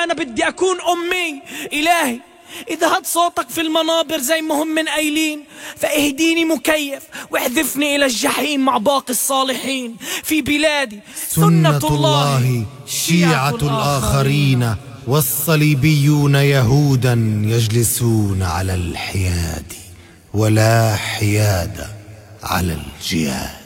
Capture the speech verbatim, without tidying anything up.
أنا بدي أكون أمي. إلهي إذا هاد صوتك في المنابر زي ما هم من قايلين، فاهديني مكيف واحذفني إلى الجحيم مع باقي الصالحين. في بلادي سنة الله شيعة الآخرين، والصليبيون يهودا يجلسون على الحياد، ولا حياد على الجياد.